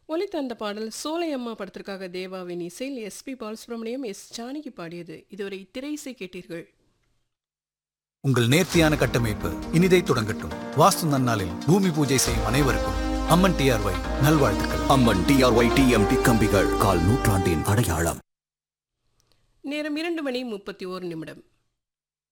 ஒலித்த அந்த பாடல் சோலையம்மா படத்திற்காக தேவாவின் இசையில் எஸ்பி பாலசுப்ரமணியம் எஸ் ஜானகி பாடியது. இதுவரை திரையிசை கேட்டீர்கள். உங்கள் நேர்த்தியான கட்டமைப்பு இனிதை தொடங்கட்டும். வாஸ்து நன்னாளில் பூமி பூஜை செய்யும் அனைவருக்கும் அம்மன் டிஆர்ஒய் நல்வாழ்த்துக்கள். அம்மன் டிஆர்ஒய் டிஎம்டி கம்பிகள் கால் நூற்றாண்டின் அடையாளம். நேரம் 2:31